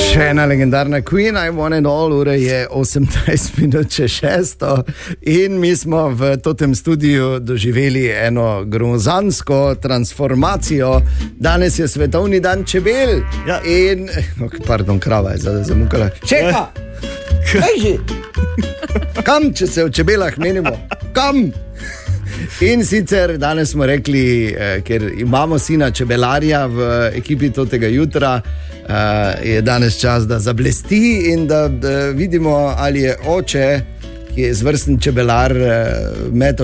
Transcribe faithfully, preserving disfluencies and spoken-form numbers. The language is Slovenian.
Še ena legendarna Queen, I want it all, ura je osemnajst minut čez šesto in mi smo v tem studiu doživeli eno grozansko transformacijo. Danes je svetovni dan čebel. Ja. In, pardon, krava je zdaj zamukala. Čeka! Kaj že? Kam, če se o čebelah menimo? Kam? In sicer danes smo rekli, eh, ker imamo sina čebelarja v ekipi totega jutra, eh, je danes čas, da zablesti in da, da vidimo, ali je oče, ki je izvrsten čebelar, eh, metal